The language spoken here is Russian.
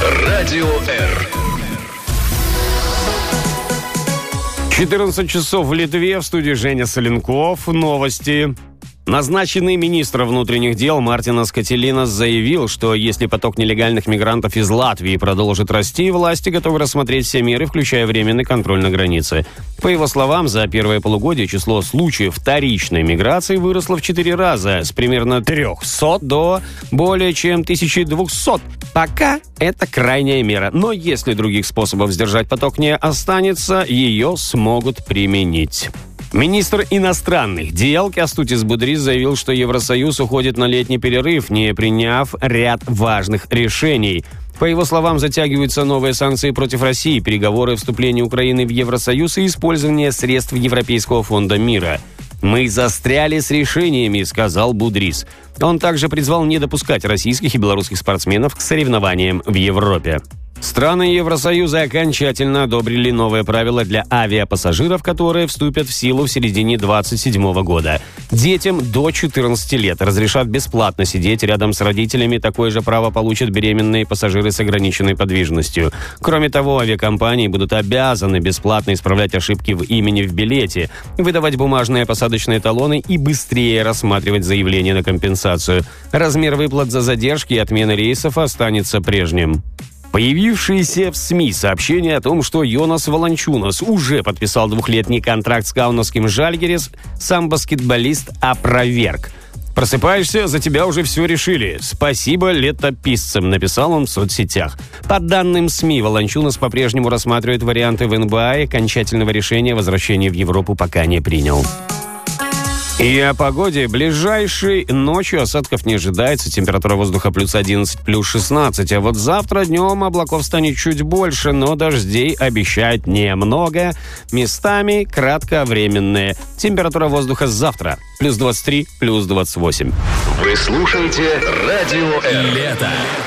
Радио Р. 14 часов в Литве, в студии Женя Соленков. Новости. Назначенный министр внутренних дел Мартинас Кателинас заявил, что если поток нелегальных мигрантов из Латвии продолжит расти, власти готовы рассмотреть все меры, включая временный контроль на границе. По его словам, за первое полугодие число случаев вторичной миграции выросло в 4 раза, с примерно 300 до более чем 1200. Пока это крайняя мера, но если других способов сдержать поток не останется, ее смогут применить. Министр иностранных дел Кястутис Будрис заявил, что Евросоюз уходит на летний перерыв, не приняв ряд важных решений. По его словам, затягиваются новые санкции против России, переговоры о вступлении Украины в Евросоюз и использование средств Европейского фонда мира. «Мы застряли с решениями», — сказал Будрис. Он также призвал не допускать российских и белорусских спортсменов к соревнованиям в Европе. Страны Евросоюза окончательно одобрили новые правила для авиапассажиров, которые вступят в силу в середине 2027 года. Детям до 14 лет разрешат бесплатно сидеть рядом с родителями. Такое же право получат беременные пассажиры с ограниченной подвижностью. Кроме того, авиакомпании будут обязаны бесплатно исправлять ошибки в имени в билете, выдавать бумажные посадочные талоны и быстрее рассматривать заявления на компенсацию. Размер выплат за задержки и отмены рейсов останется прежним. Появившиеся в СМИ сообщения о том, что Йонас Волончунас уже подписал 2-летний контракт с каунасским Жальгирис, сам баскетболист опроверг. «Просыпаешься, за тебя уже все решили. Спасибо летописцам», — написал он в соцсетях. По данным СМИ, Волончунас по-прежнему рассматривает варианты в НБА и окончательного решения о возвращении в Европу пока не принял. И о погоде. Ближайшей ночью осадков не ожидается. Температура воздуха плюс 11, плюс 16. А вот завтра днем облаков станет чуть больше, но дождей обещают немного. Местами кратковременные. Температура воздуха завтра плюс 23, плюс 28. Вы слушаете Радио Р. Лето.